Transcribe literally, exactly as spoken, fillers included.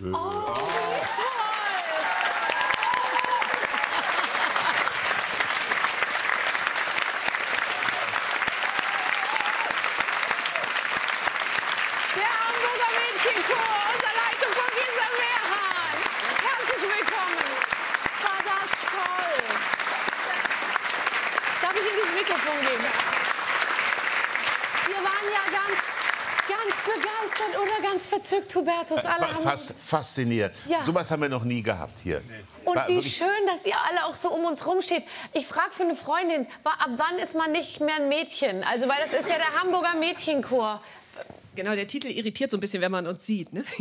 schön. Oh, wie toll. Der Hamburger Mädchenchor unter Leitung von Gesa Wehrhahn. Herzlich willkommen. War das toll. Darf ich Ihnen dieses Mikrofon geben? Wir waren ja ganz, ganz begeistert oder ganz verzückt, Hubertus. Alle haben Fas faszinierend. Ja. Sowas haben wir noch nie gehabt hier. Und War wie wirklich- schön, dass ihr alle auch so um uns rumsteht. Ich frage für eine Freundin, wa- ab wann ist man nicht mehr ein Mädchen? Also, weil das ist ja der Hamburger Mädchenchor. Genau, der Titel irritiert so ein bisschen, wenn man uns sieht, ne?